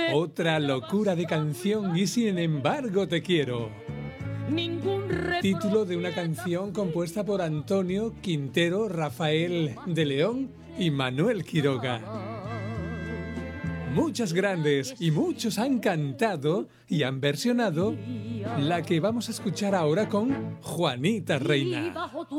Otra locura de canción y sin embargo te quiero. Título de una canción compuesta por Antonio Quintero, Rafael de León y Manuel Quiroga. Muchas grandes y muchos han cantado y han versionado la que vamos a escuchar ahora con Juanita Reina.